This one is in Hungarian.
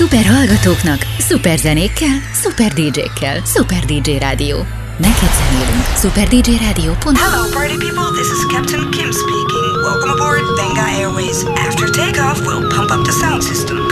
Szuper hallgatóknak, szuper zenékkel, szuper DJ-kkel. Szuper DJ Rádió. Neked zenélünk. SuperDJRadio.hu. Hello party people, this is Captain Kim speaking. Welcome aboard Benga Airways. After takeoff, we'll pump up the sound system.